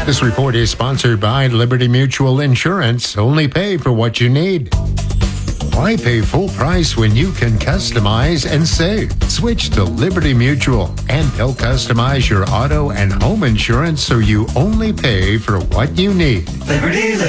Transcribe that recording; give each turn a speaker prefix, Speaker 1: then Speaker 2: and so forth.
Speaker 1: This report is sponsored by Liberty Mutual Insurance. Only pay for what you need. Why pay full price when you can customize and save? Switch to Liberty Mutual, and they'll customize your auto and home insurance so you only pay for what you need.
Speaker 2: Liberty.